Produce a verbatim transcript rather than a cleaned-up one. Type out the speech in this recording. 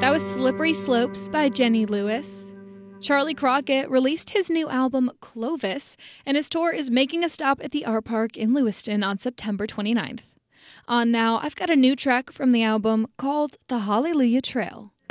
That was Slippery Slopes by Jenny Lewis. Charlie Crockett released his new album, Clovis, and his tour is making a stop at the Art Park in Lewiston on September twenty-ninth. On Now, I've got a new track from the album called The Hallelujah Trail.